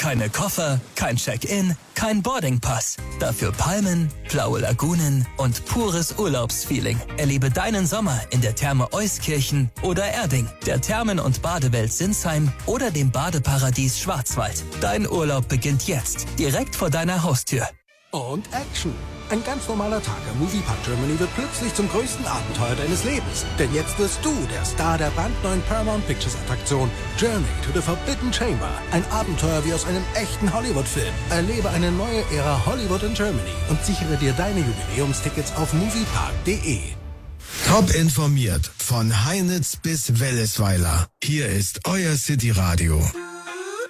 Keine Koffer, kein Check-in, kein Boardingpass. Dafür Palmen, blaue Lagunen und pures Urlaubsfeeling. Erlebe deinen Sommer in der Therme Euskirchen oder Erding, der Thermen- und Badewelt Sinsheim oder dem Badeparadies Schwarzwald. Dein Urlaub beginnt jetzt, direkt vor deiner Haustür. Und Action. Ein ganz normaler Tag am Moviepark Germany wird plötzlich zum größten Abenteuer deines Lebens. Denn jetzt wirst du der Star der brandneuen Paramount Pictures Attraktion Journey to the Forbidden Chamber. Ein Abenteuer wie aus einem echten Hollywood-Film. Erlebe eine neue Ära Hollywood in Germany und sichere dir deine Jubiläumstickets auf moviepark.de. Top informiert von Heinitz bis Wellesweiler. Hier ist euer City Radio.